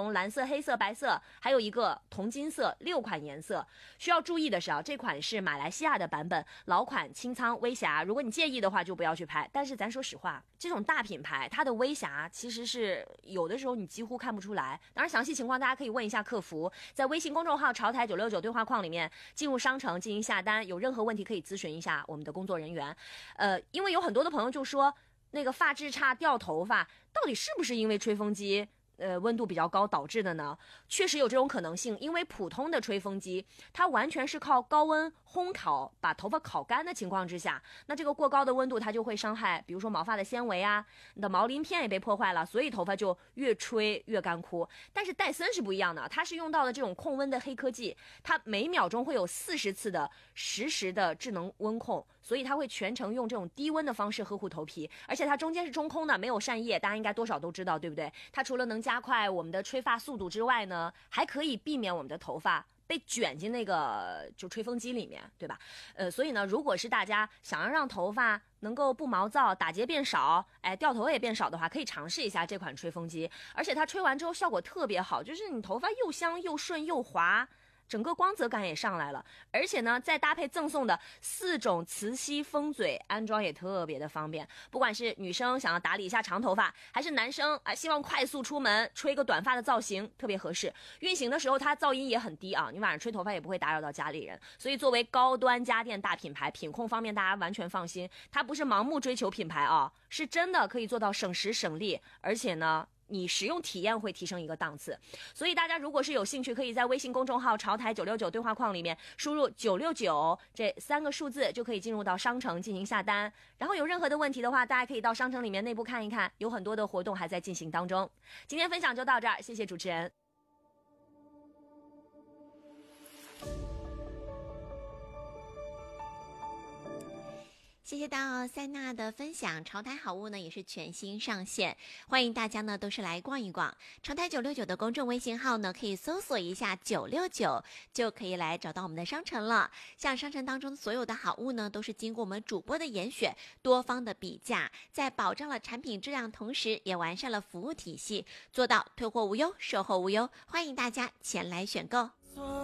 红、蓝色、黑色、白色，还有一个铜金色，6款颜色。需要注意的是啊，这款是马来西亚的版本，老款清仓微瑕，如果你介意的话就不要去拍。但是咱说实话，这种大品牌它的微瑕其实是有的时候你几乎看不出来。当然详细情况大家可以问一下客服，在微信公众号潮台969对话框里面进入商城进行下单，有任何问题可以咨询一下我们的工作人员。因为有很多的朋友就说那个发质差掉头发，到底是不是因为吹风机温度比较高导致的呢？确实有这种可能性，因为普通的吹风机它完全是靠高温烘烤把头发烤干的情况之下，那这个过高的温度它就会伤害比如说毛发的纤维啊，你的毛鳞片也被破坏了，所以头发就越吹越干枯。但是戴森是不一样的，它是用到了这种控温的黑科技，它每秒钟会有40次的实时的智能温控，所以它会全程用这种低温的方式呵护头皮，而且它中间是中空的，没有扇叶，大家应该多少都知道对不对？它除了能加快我们的吹发速度之外呢，还可以避免我们的头发被卷进那个就吹风机里面，对吧？所以呢，如果是大家想要让头发能够不毛躁，打结变少，掉头也变少的话，可以尝试一下这款吹风机，而且它吹完之后效果特别好，就是你头发又香又顺又滑，整个光泽感也上来了，而且呢再搭配赠送的4种磁吸风嘴，安装也特别的方便。不管是女生想要打理一下长头发，还是男生希望快速出门吹个短发的造型，特别合适。运行的时候它噪音也很低啊，你晚上吹头发也不会打扰到家里人。所以作为高端家电大品牌，品控方面大家完全放心，它不是盲目追求品牌啊，是真的可以做到省时省力，而且呢你使用体验会提升一个档次。所以大家如果是有兴趣，可以在微信公众号潮台969对话框里面输入969这3个数字，就可以进入到商城进行下单。然后有任何的问题的话，大家可以到商城里面内部看一看，有很多的活动还在进行当中。今天分享就到这儿，谢谢主持人。 谢谢到塞娜的分享，潮台好物呢也是全新上线，欢迎大家呢都是来逛一逛。潮台969的公众微信号呢可以搜索一下969，就可以来找到我们的商城了。像商城当中所有的好物呢都是经过我们主播的严选，多方的比价，在保障了产品质量同时也完善了服务体系，做到退货无忧售后无忧，欢迎大家前来选购。